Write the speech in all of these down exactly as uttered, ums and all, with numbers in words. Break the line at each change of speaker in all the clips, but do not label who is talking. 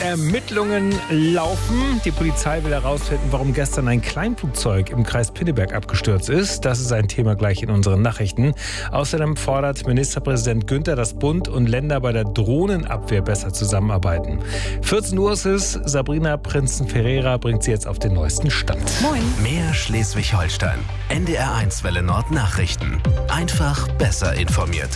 Ermittlungen laufen. Die Polizei will herausfinden, warum gestern ein Kleinflugzeug im Kreis Pinneberg abgestürzt ist. Das ist ein Thema gleich in unseren Nachrichten. Außerdem fordert Ministerpräsident Günther, dass Bund und Länder bei der Drohnenabwehr besser zusammenarbeiten. vierzehn Uhr ist es. Sabrina Prinzen-Ferreira bringt sie jetzt auf den neuesten Stand.
Moin. Mehr Schleswig-Holstein. N D R eins Welle Nord Nachrichten. Einfach besser informiert.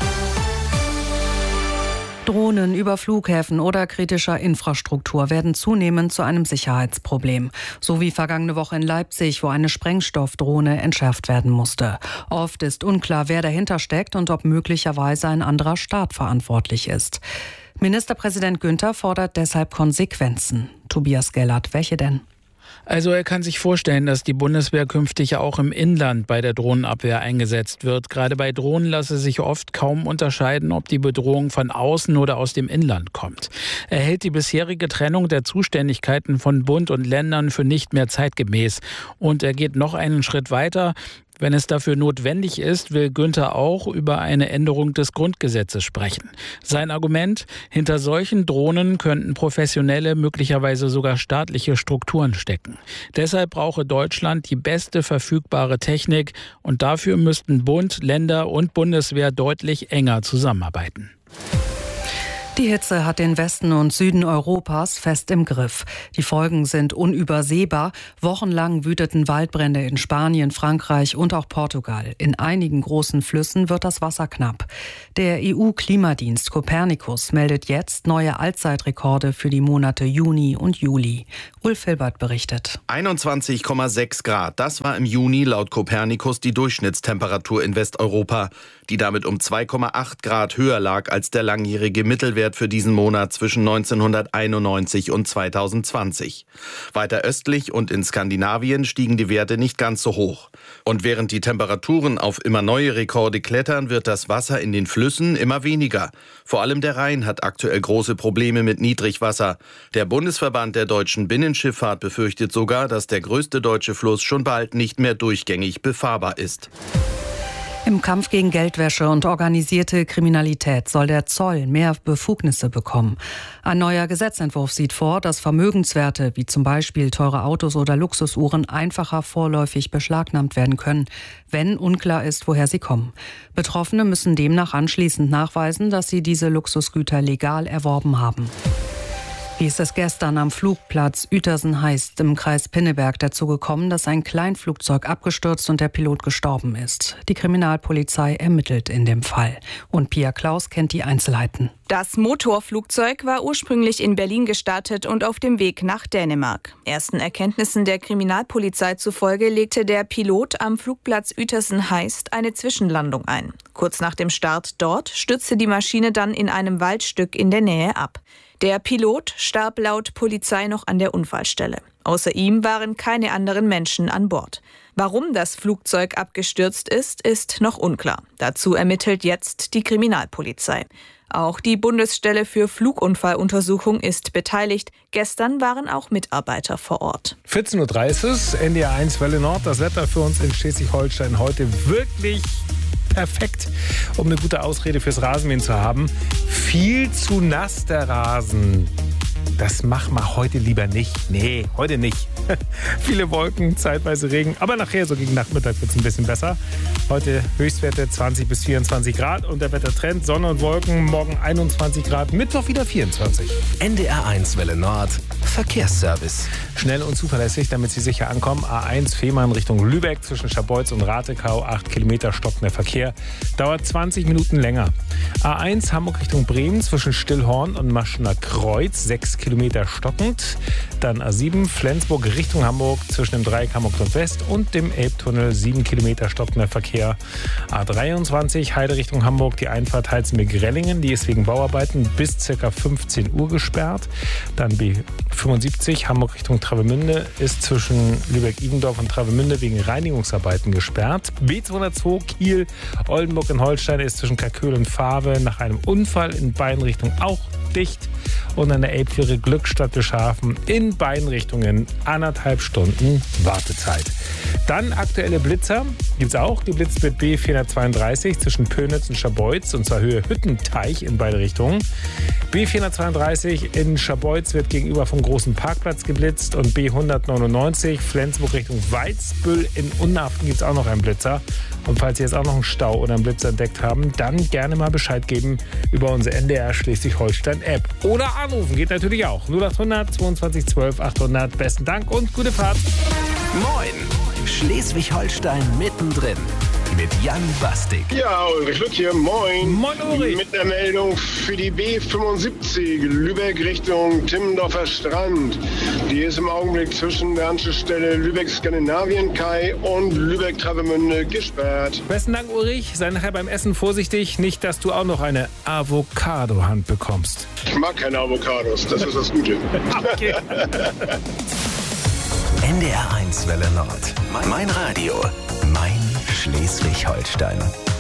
Drohnen über Flughäfen oder kritischer Infrastruktur werden zunehmend zu einem Sicherheitsproblem. So wie vergangene Woche in Leipzig, wo eine Sprengstoffdrohne entschärft werden musste. Oft ist unklar, wer dahinter steckt und ob möglicherweise ein anderer Staat verantwortlich ist. Ministerpräsident Günther fordert deshalb Konsequenzen. Tobias Gellert, welche denn?
Also er kann sich vorstellen, dass die Bundeswehr künftig auch im Inland bei der Drohnenabwehr eingesetzt wird. Gerade bei Drohnen lasse sich oft kaum unterscheiden, ob die Bedrohung von außen oder aus dem Inland kommt. Er hält die bisherige Trennung der Zuständigkeiten von Bund und Ländern für nicht mehr zeitgemäß. Und er geht noch einen Schritt weiter. Wenn es dafür notwendig ist, will Günther auch über eine Änderung des Grundgesetzes sprechen. Sein Argument: Hinter solchen Drohnen könnten professionelle, möglicherweise sogar staatliche Strukturen stecken. Deshalb brauche Deutschland die beste verfügbare Technik und dafür müssten Bund, Länder und Bundeswehr deutlich enger zusammenarbeiten.
Die Hitze hat den Westen und Süden Europas fest im Griff. Die Folgen sind unübersehbar. Wochenlang wüteten Waldbrände in Spanien, Frankreich und auch Portugal. In einigen großen Flüssen wird das Wasser knapp. Der E U-Klimadienst Copernicus meldet jetzt neue Allzeitrekorde für die Monate Juni und Juli. Ulf Hilbert berichtet.
einundzwanzig Komma sechs Grad, das war im Juni laut Copernicus die Durchschnittstemperatur in Westeuropa, die damit um zwei Komma acht Grad höher lag als der langjährige Mittelwert für diesen Monat zwischen neunzehnhunderteinundneunzig und zweitausendzwanzig. Weiter östlich und in Skandinavien stiegen die Werte nicht ganz so hoch. Und während die Temperaturen auf immer neue Rekorde klettern, wird das Wasser in den Flüssen immer weniger. Vor allem der Rhein hat aktuell große Probleme mit Niedrigwasser. Der Bundesverband der deutschen Binnenschifffahrt befürchtet sogar, dass der größte deutsche Fluss schon bald nicht mehr durchgängig befahrbar ist.
Im Kampf gegen Geldwäsche und organisierte Kriminalität soll der Zoll mehr Befugnisse bekommen. Ein neuer Gesetzentwurf sieht vor, dass Vermögenswerte wie zum Beispiel teure Autos oder Luxusuhren einfacher vorläufig beschlagnahmt werden können, wenn unklar ist, woher sie kommen. Betroffene müssen demnach anschließend nachweisen, dass sie diese Luxusgüter legal erworben haben. Wie ist es gestern am Flugplatz Uetersen-Heist im Kreis Pinneberg dazu gekommen, dass ein Kleinflugzeug abgestürzt und der Pilot gestorben ist? Die Kriminalpolizei ermittelt in dem Fall. Und Pia Klaus kennt die Einzelheiten.
Das Motorflugzeug war ursprünglich in Berlin gestartet und auf dem Weg nach Dänemark. Ersten Erkenntnissen der Kriminalpolizei zufolge legte der Pilot am Flugplatz Uetersen-Heist eine Zwischenlandung ein. Kurz nach dem Start dort stürzte die Maschine dann in einem Waldstück in der Nähe ab. Der Pilot starb laut Polizei noch an der Unfallstelle. Außer ihm waren keine anderen Menschen an Bord. Warum das Flugzeug abgestürzt ist, ist noch unklar. Dazu ermittelt jetzt die Kriminalpolizei. Auch die Bundesstelle für Flugunfalluntersuchung ist beteiligt. Gestern waren auch Mitarbeiter vor Ort.
vierzehn Uhr dreißig, N D R eins Welle Nord. Das Wetter für uns in Schleswig-Holstein heute wirklich perfekt, um eine gute Ausrede fürs Rasenmähen zu haben. Viel zu nass der Rasen. Das machen wir heute lieber nicht. Nee, heute nicht. Viele Wolken, zeitweise Regen. Aber nachher, so gegen Nachmittag, wird es ein bisschen besser. Heute Höchstwerte zwanzig bis vierundzwanzig Grad. Und der Wettertrend, Sonne und Wolken, morgen einundzwanzig Grad, Mittwoch wieder vierundzwanzig.
N D R eins Welle Nord, Verkehrsservice.
Schnell und zuverlässig, damit Sie sicher ankommen. A eins Fehmarn Richtung Lübeck zwischen Scharbeutz und Ratekau. acht Kilometer stockender Verkehr. Dauert zwanzig Minuten länger. A eins Hamburg Richtung Bremen zwischen Stillhorn und Maschener Kreuz. sechs Kilometer stockend. Dann A sieben Flensburg Richtung Hamburg zwischen dem Dreieck Hamburg Nordwest und dem Elbtunnel. sieben Kilometer stockender Verkehr. A dreiundzwanzig Heide Richtung Hamburg. Die Einfahrt Heizenberg-Rellingen. Die ist wegen Bauarbeiten bis ca. fünfzehn Uhr gesperrt. Dann B fünfundsiebzig Hamburg Richtung Travemünde ist zwischen Lübeck-Ibendorf und Travemünde wegen Reinigungsarbeiten gesperrt. B zweihundertzwei Kiel Oldenburg in Holstein ist zwischen Kalköhl und Faave nach einem Unfall in beiden Richtungen auch dicht. Und an der Elbfähre Glückstadt Bischhafen in beiden Richtungen anderthalb Stunden Wartezeit. Dann aktuelle Blitzer gibt es auch. Die blitzt mit B vierhundertzweiunddreißig zwischen Pönitz und Scharbeutz und zwar Höhe Hüttenteich in beide Richtungen. B vierhundertzweiunddreißig in Scharbeutz wird gegenüber vom großen Parkplatz geblitzt und B hundertneunundneunzig Flensburg Richtung Weizbüll in Unhaften gibt es auch noch einen Blitzer. Und falls Sie jetzt auch noch einen Stau oder einen Blitzer entdeckt haben, dann gerne mal Bescheid geben über unsere N D R Schleswig-Holstein-App. Oder anrufen, geht natürlich auch. null achthundert zweiundzwanzig zwölf achthundert. Besten Dank und gute Fahrt.
Moin! Schleswig-Holstein mittendrin. Mit Jan Bastik.
Ja, Ulrich Lück hier, moin.
Moin, Ulrich.
Mit der Meldung für die B fünfundsiebzig, Lübeck Richtung Timmendorfer Strand. Die ist im Augenblick zwischen der Anschlussstelle Lübeck-Skandinavien-Kai und Lübeck-Travemünde gesperrt.
Besten Dank, Ulrich. Sei nachher beim Essen vorsichtig, nicht, dass du auch noch eine Avocado-Hand bekommst.
Ich mag keine Avocados, das ist das Gute.
Okay.
N D R eins Welle Nord. Mein Radio. Mein Schleswig-Holstein.